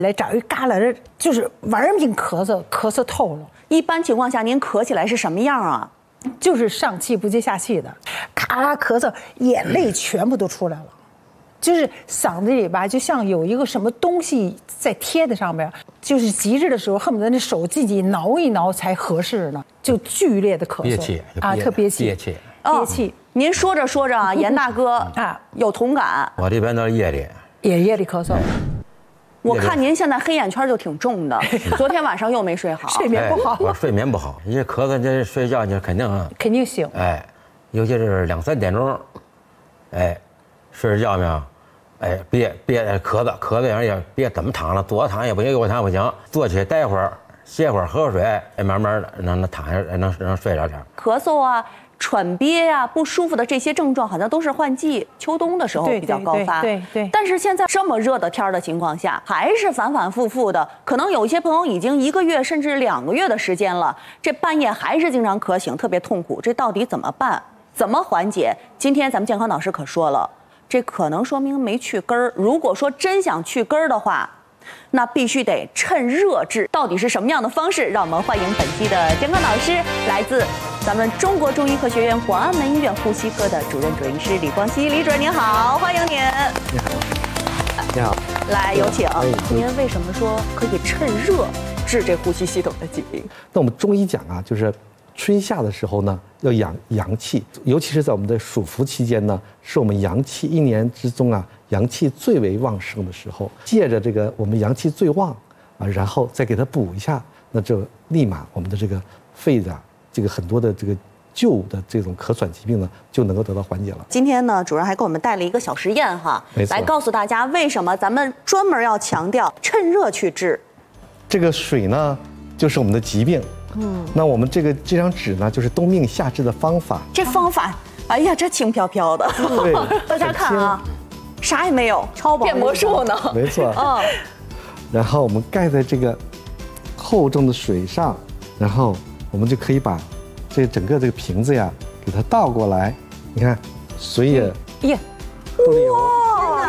来找一旮旯，就是玩命咳嗽，咳嗽透了。 一般情况下，您咳起来是什么样啊？ 就是上气不接下气的，咔啦咳嗽，眼泪全部都出来了，就是嗓子里吧，就像有一个什么东西在贴在上面，就是急着的时候，恨不得那手自己挠一挠才合适呢，就剧烈的咳嗽， 憋气啊，特憋气， 憋气， 憋气。 您说着说着啊，严大哥啊有同感。 我这边都是夜里， 夜里咳嗽。 我看您现在黑眼圈就挺重的，昨天晚上又没睡好， 睡眠不好。 我睡眠不好，因为咳嗽这睡觉就肯定醒。 哎，尤其是2、3点钟，哎，睡着觉没有？哎，憋咳嗽也别怎么躺了，左躺也不行，右躺也不行，坐起来待会儿，歇会儿，喝口水，哎，慢慢的能躺下，能睡着点。 咳嗽啊。喘憋呀、不舒服的这些症状，好像都是换季秋冬的时候比较高发。 对。 但是现在这么热的天的情况下，还是反反复复的，可能有些朋友已经1个月甚至2个月的时间了，这半夜还是经常咳醒，特别痛苦。这到底怎么办？怎么缓解？今天咱们健康导师可说了，这可能说明没去根儿。如果说真想去根儿的话，那必须得趁热治。到底是什么样的方式？让我们欢迎本期的健康导师，来自咱们中国中医科学院广安门医院呼吸科的主任医师李光羲，李主任您好，欢迎您。 你好，你好。 来，有请。您为什么说可以趁热治这呼吸系统的疾病？ 那我们中医讲啊，就是春夏的时候呢，要养阳气，尤其是在我们的暑伏期间呢，是我们阳气1年之中啊，阳气最为旺盛的时候。借着这个我们阳气最旺啊，然后再给它补一下，那就立马我们的这个肺的这个很多的这个旧的这种咳喘疾病呢，就能够得到缓解了。 今天呢，主任还给我们带了一个小实验哈，来告诉大家为什么咱们专门要强调趁热去治。 这个水呢，就是我们的疾病。那我们这张纸呢，就是冬命夏治的方法。 这方法，哎呀，这轻飘飘的。 对， 大家看啊，啥也没有，超薄变魔术呢。 没错。然后我们盖在这个厚重的水上，然后我们就可以把这整个这个瓶子呀，给它倒过来。你看，水也都流。哇，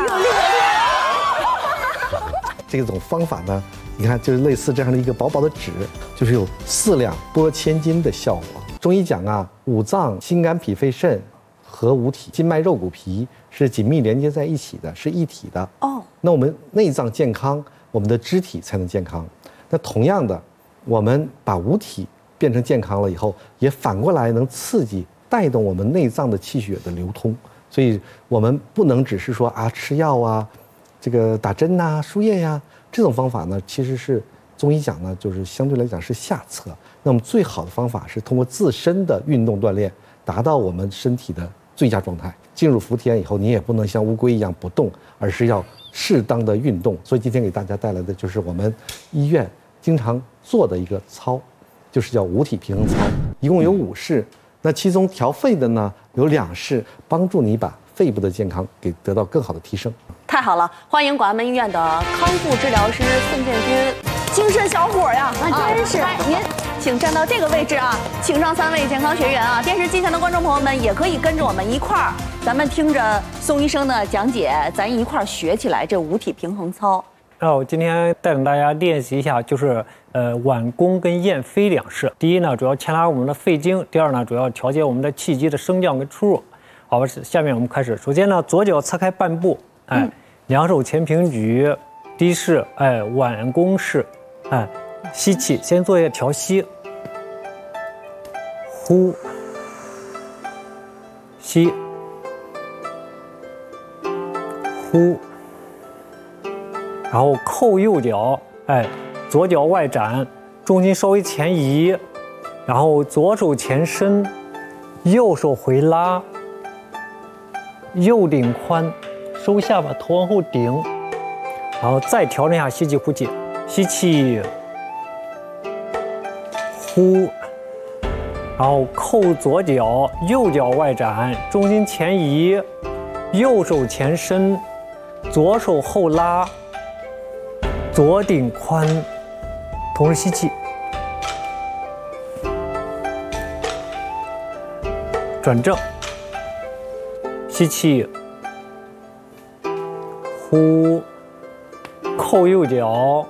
这种方法呢，你看就是类似这样的一个薄薄的纸，就是有4两拨千斤的效果。中医讲啊，五脏心肝脾肺肾和五体，筋脉肉骨皮是紧密连接在一起的，是一体的。那我们内脏健康，我们的肢体才能健康。那同样的，我们把五体变成健康了以后，也反过来能刺激带动我们内脏的气血的流通。所以我们不能只是说啊吃药啊，这个打针呐、输液呀，这种方法呢，其实是中医讲呢，就是相对来讲是下策。那么最好的方法是通过自身的运动锻炼，达到我们身体的最佳状态。进入伏天以后，你也不能像乌龟一样不动，而是要适当的运动。所以今天给大家带来的就是我们医院经常做的一个操，就是叫五体平衡操，一共有5式。那其中调肺的呢有2式，帮助你把肺部的健康给得到更好的提升。 太好了，欢迎广安门医院的康复治疗师宋建军，精神小伙呀，真是您。请站到这个位置啊，请上3位健康学员啊！电视机前的观众朋友们也可以跟着我们一块儿，咱们听着宋医生的讲解，咱一块儿学起来这五体平衡操。 那我今天带领大家练习一下，就是脘弓跟燕飞2式。第一呢，主要牵拉我们的肺经；第二呢，主要调节我们的气机的升降跟出入。好吧，下面我们开始。首先呢，左脚侧开半步，2手前平举，第一式，脘弓式，吸气，先做一下调息，呼，吸，呼，然后扣右脚，左脚外展，重心稍微前移，然后左手前伸，右手回拉，右顶髋，收下巴，头往后顶，然后再调整一下吸气呼气，吸气。呼，然后扣左脚，右脚外展，重心前移，右手前伸，左手后拉，左顶髋，同时吸气，转正，吸气，呼，扣右脚，